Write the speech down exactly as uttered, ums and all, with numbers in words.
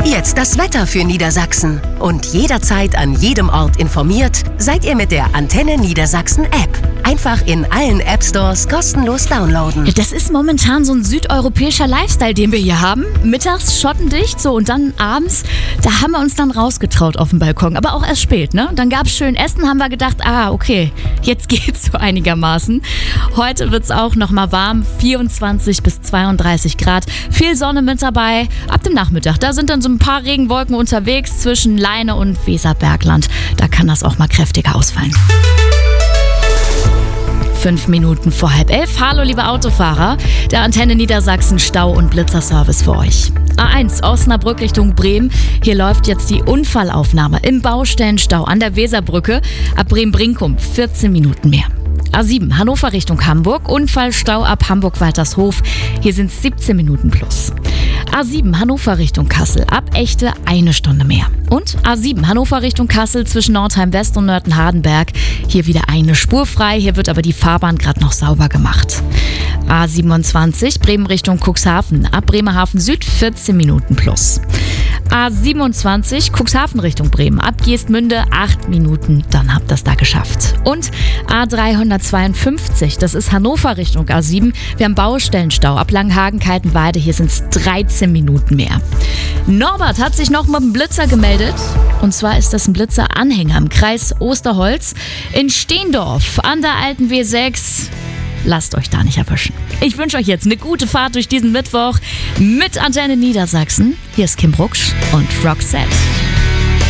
Jetzt das Wetter für Niedersachsen. Und jederzeit an jedem Ort informiert seid ihr mit der Antenne Niedersachsen App. Einfach in allen App Stores kostenlos downloaden. Das ist momentan so ein südeuropäischer Lifestyle, den wir hier haben. Mittags schottendicht, so, und dann abends, da haben wir uns dann rausgetraut auf dem Balkon. Aber auch erst spät, ne? Dann gab's schön Essen, haben wir gedacht, ah, okay, jetzt geht's so einigermaßen. Heute wird's auch nochmal warm, vierundzwanzig bis zweiunddreißig Grad. Viel Sonne mit dabei. Ab dem Nachmittag, da sind dann so ein paar Regenwolken unterwegs zwischen Leine und Weserbergland. Da kann das auch mal kräftiger ausfallen. Fünf Minuten vor halb elf. Hallo, liebe Autofahrer. Der Antenne Niedersachsen Stau- und Blitzerservice für euch. A eins, Osnabrück Richtung Bremen. Hier läuft jetzt die Unfallaufnahme im Baustellenstau an der Weserbrücke. Ab Bremen-Brinkum vierzehn Minuten mehr. A sieben, Hannover Richtung Hamburg. Unfallstau ab Hamburg-Waltershof. Hier sind es siebzehn Minuten plus. A sieben, Hannover Richtung Kassel. Ab Echte eine Stunde mehr. Und A sieben, Hannover Richtung Kassel zwischen Nordheim West und Nörten-Hardenberg. Hier wieder eine Spur frei. Hier wird aber die Fahrbahn gerade noch sauber gemacht. A siebenundzwanzig, Bremen Richtung Cuxhaven. Ab Bremerhaven Süd vierzehn Minuten plus. A siebenundzwanzig, Cuxhaven Richtung Bremen. Ab Geestmünde acht Minuten, dann habt ihr das da geschafft. Und A dreihundertzweiundfünfzig, das ist Hannover Richtung A sieben. Wir haben Baustellenstau ab Langhagen-Kaltenweide. Hier sind es dreizehn Minuten mehr. Norbert hat sich noch mit dem Blitzer gemeldet. Und zwar ist das ein Blitzer-Anhänger im Kreis Osterholz in Steendorf an der alten W sechs. Lasst euch da nicht erwischen. Ich wünsche euch jetzt eine gute Fahrt durch diesen Mittwoch mit Antenne Niedersachsen. Hier ist Kim Brucksch und Roxette.